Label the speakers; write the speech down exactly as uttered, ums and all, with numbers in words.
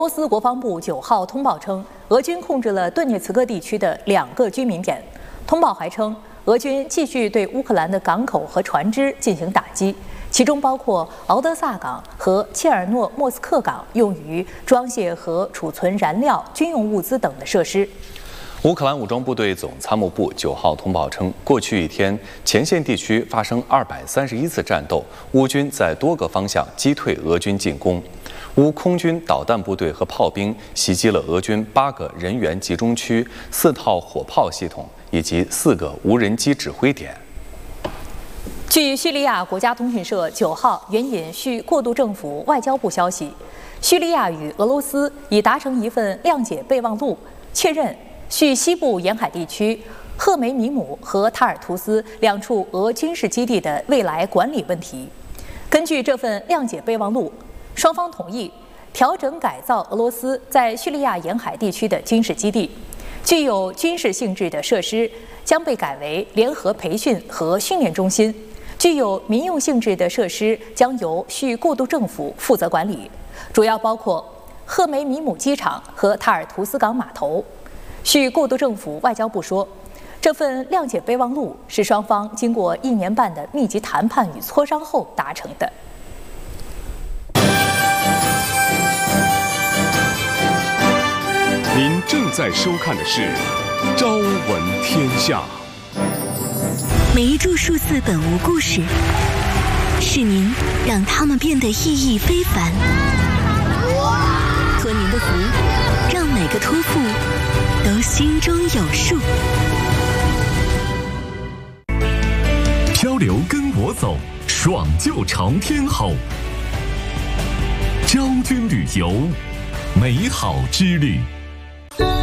Speaker 1: 俄罗斯国防部九号通报称，俄军控制了顿涅茨克地区的两个居民点。通报还称，俄军继续对乌克兰的港口和船只进行打击，其中包括敖德萨港和切尔诺莫斯克港用于装卸和储存燃料、军用物资等的设施。
Speaker 2: 乌克兰武装部队总参谋部九号通报称，过去一天，前线地区发生二百三十一次战斗，乌军在多个方向击退俄军进攻。乌空军导弹部队和炮兵袭击了俄军八个人员集中区、四套火炮系统以及四个无人机指挥点。
Speaker 1: 据叙利亚国家通讯社九号援引叙过渡政府外交部消息，叙利亚与俄罗斯已达成一份谅解备忘录，确认 叙西部沿海地区赫梅米姆和塔尔图斯两处俄军事基地的未来管理问题。根据这份谅解备忘录，双方同意调整改造俄罗斯在叙利亚沿海地区的军事基地，具有军事性质的设施将被改为联合培训和训练中心，具有民用性质的设施将由叙过渡政府负责管理，主要包括赫梅米姆机场和塔尔图斯港码头。 叙过渡政府外交部说，这份谅解备忘录是双方经过一年半的密集谈判与磋商后达成的。
Speaker 3: 您正在收看的是《朝闻天下》。
Speaker 4: 每一注数字本无故事，是您让它们变得意义非凡。托您的福，让每个托付 都心中有数。
Speaker 3: 漂流跟我走，爽就朝天吼。昭君旅游，美好之旅。